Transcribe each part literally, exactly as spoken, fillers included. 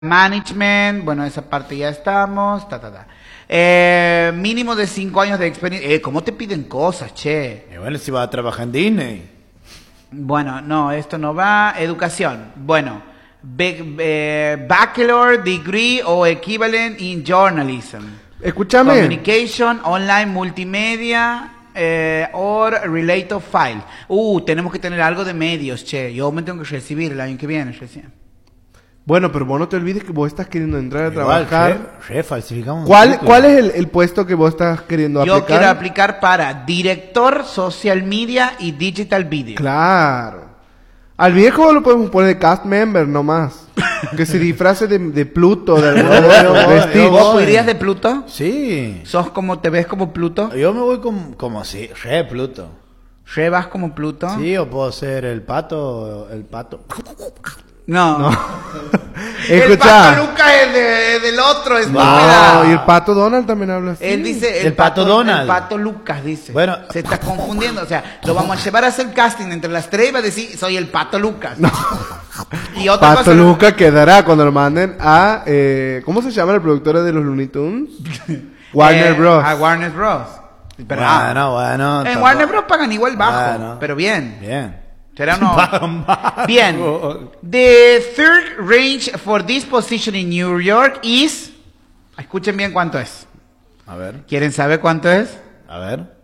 Management, bueno, esa parte ya estamos, ta, ta, ta. Eh, mínimo de cinco años de experiencia. Eh, ¿Cómo te piden cosas, che? Y bueno, si vas a trabajar en Disney. Bueno, no, esto no va. Educación. Bueno, be, eh, Bachelor Degree o Equivalent in Journalism. Escúchame. Communication, Online Multimedia eh, or Related File. Uh, tenemos que tener algo de medios, che. Yo me tengo que recibir el año que viene, recién. Bueno, pero vos no te olvides que vos estás queriendo entrar a Igual, trabajar. Che, che, falsificamos. ¿Cuál, ¿Cuál es el, el puesto que vos estás queriendo Yo aplicar? quiero aplicar para director social media y digital video. Claro. Al viejo lo podemos poner de cast member nomás. Que se disfrace de, de Pluto, de algún vestido. ¿Vos irías de Pluto? Sí. ¿Sos como, te ves como Pluto? Yo me voy como, como si, re Pluto. ¿Re vas como Pluto? Sí, o puedo ser el pato, el pato. No. No. El Escuchá. pato Lucas es de- del otro, es No, y el pato Donald también habla así. Él dice El pato Donald. El pato Lucas dice. Bueno. Se está confundiendo. O sea, lo vamos a llevar a hacer casting entre las tres y va a decir, soy el pato Lucas. No. Y otra Pato cosa. Luca quedará cuando lo manden a... Eh, ¿Cómo se llama la productora de los Looney Tunes? Warner eh, Bros. A Warner Bros. Pero, ah, Bueno, bueno. en tampoco- Warner Bros pagan igual bajo, Bueno. pero bien. Bien. Será uno. Pagan bajo. Bien. The third range for this position in New York is. Escuchen bien cuánto es. A ver, ¿Quieren saber cuánto es? a ver.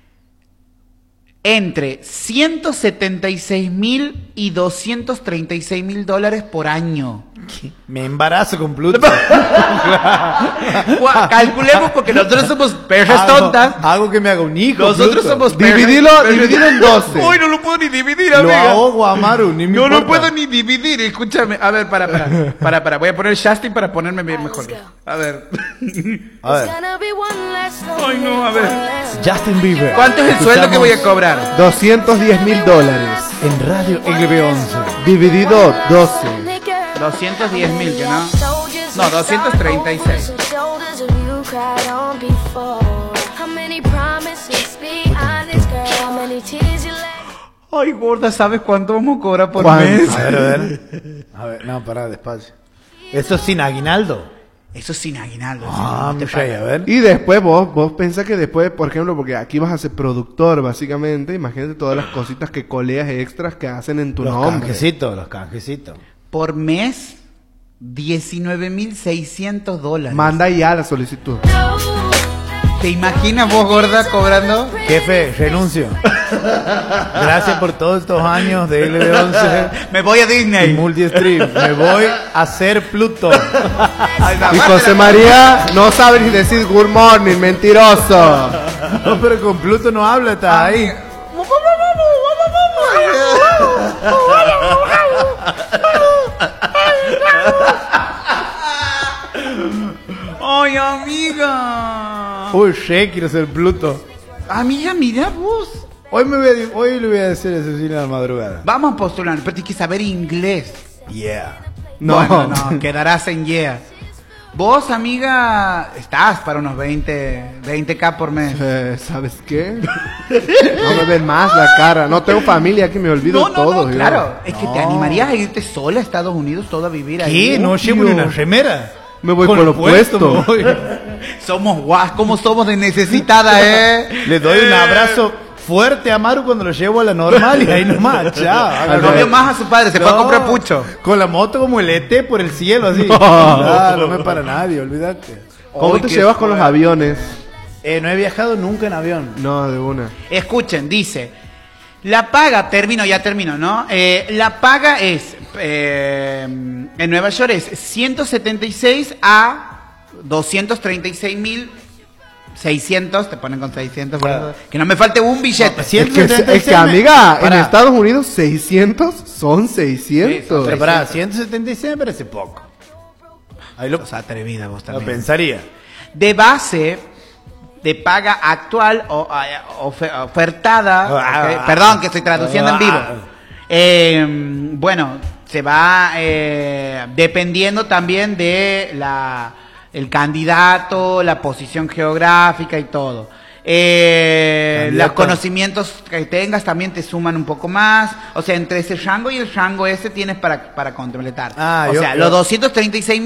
Entre ciento setenta y seis mil y doscientos treinta y seis mil dólares por año. Me embarazo con Pluto. Gua- Calculemos porque nosotros somos perras Hago- tontas. Hago que me haga un hijo. Nosotros Pluto. somos perras. Dividilo, perras- dividilo en doce. Uy, no lo puedo ni dividir, Lo amiga. ahogo a Amaru, ni me Yo no importa. puedo ni dividir, escúchame. A ver, para, para, para, para. Voy a poner Justin para ponerme bien mejor. A ver. A ver. Ay, no, a ver. Justin Bieber. ¿Cuánto es el sueldo que voy a cobrar? doscientos diez mil dólares. En Radio L B once. Dividido doce. doscientos diez mil, que no. No, doscientos treinta y seis. Ay, gorda, ¿sabes cuánto vamos a cobrar por ¿Cuánto? mes? A ver, a ver. A ver, no, pará, despacio. Esto es sin aguinaldo. Eso es sin aguinaldo. Ah, sí, no te muchacha, pagan. a ver. Y después vos, vos pensás que después, por ejemplo, porque aquí vas a ser productor, básicamente, imagínate todas las cositas que coleas extras que hacen en tu Los nombre. canjecitos, los canjecitos. Por mes, diecinueve mil seiscientos dólares. Manda ya la solicitud. ¿Te imaginas vos, gorda, cobrando? Jefe, renuncio. Gracias por todos estos años de L B once Me voy a y Disney. Multistream. Me voy a ser Pluto. Y José María no sabe ni decir good morning, mentiroso. No, pero con Pluto no habla, está ahí. ¡Ay, amiga! Uy, che, quiero ser Pluto. Amiga, mira vos. Hoy, me voy a, hoy le voy a decir a Cecilia a la madrugada. Vamos a postular, pero tienes que saber inglés. Yeah. No. Bueno, no, quedarás en yeah. Vos, amiga, estás para unos veinte, veinte K por mes. Eh, ¿Sabes qué? No me ven más la cara. No tengo familia que me olvido No, no, todo. no, yo. claro. Es que te No. animarías a irte sola a Estados Unidos, toda a vivir ahí. ¿Qué? No llevo ni una remera. Me voy con lo puesto. me voy. Somos guas, ¿cómo somos de necesitada, eh? Le doy un abrazo fuerte a Maru cuando lo llevo a la normal y ahí nomás, chao. Al novio más a su padre, se fue a No, comprar pucho. Con la moto como el E T por el cielo, así. No. No, no me para nadie, olvídate. ¿Cómo Ay, te qué llevas con los fuerte. aviones? Eh, no he viajado nunca en avión. No, de una. Escuchen, dice, la paga, termino, ya termino, ¿no? Eh, la paga es, eh, en Nueva York es ciento setenta y seis a doscientos treinta y seis mil seiscientos, te ponen con seiscientos, por Claro. eso, que no me falte un billete. Sí, Es que, es que, 176 amiga, en Pará. Estados Unidos seiscientos son seiscientos. Pero pará, ciento setenta y seis me parece poco. Ahí lo, O sea, atrevida vos lo también. pensaría. De base de paga actual o eh, ofe- ofertada, Ah, ok, perdón que estoy traduciendo en vivo. ah. Eh, bueno, se va eh, dependiendo también de la el candidato, la posición geográfica y todo. Eh, Candidato. los conocimientos que tengas también te suman un poco más. O sea, entre ese rango y el rango ese tienes para, para completar. Ah, o yo- sea, yo- los doscientos treinta y seis